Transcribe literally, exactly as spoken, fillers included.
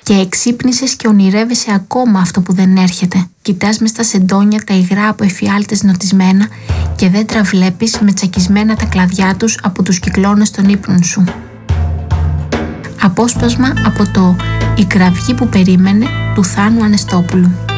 Και εξύπνησες και ονειρεύεσαι ακόμα αυτό που δεν έρχεται. Κοιτάς μες στα σεντόνια τα υγρά από εφιάλτες νοτισμένα και δέντρα βλέπεις με τσακισμένα τα κλαδιά τους από τους κυκλώνες των ύπνων σου. Απόσπασμα από το «Η κραυγή που περίμενε» του Θάνου Ανεστόπουλου.